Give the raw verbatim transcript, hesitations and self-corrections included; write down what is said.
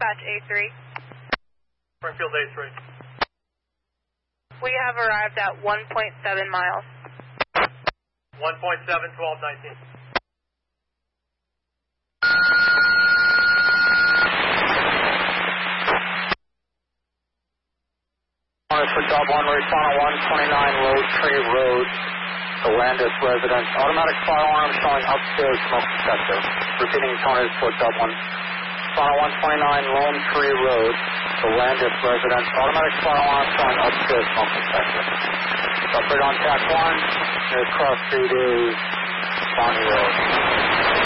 Dispatch A three. Springfield A three. We have arrived at one point seven miles. one point seven, twelve nineteen. For Dub one, respond on one twenty-nine Rose Tree Road, the Landis residence. Automatic firearm showing upstairs smoke detector. Repeating tone is for Dub one. Respond on one twenty-nine Lone Tree Road, the Landis residence. Automatic firearm showing upstairs smoke detector. Upgrade on T A C one. Nearest cross street is Bonnie Road.